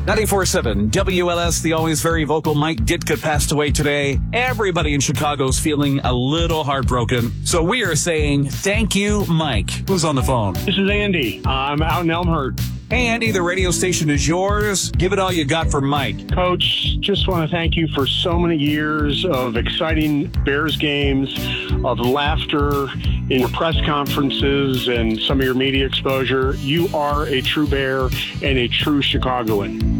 94.7 WLS, the always very vocal Mike Ditka passed away today. Everybody in Chicago's feeling a little heartbroken. So we are saying thank you, Mike. Who's on the phone? This is Andy. I'm out in Elmhurst. Hey, Andy, the radio station is yours. Give it all you got for Mike. Coach, just want to thank you for so many years of exciting Bears games, of laughter in your press conferences and some of your media exposure. You are a true Bear and a true Chicagoan.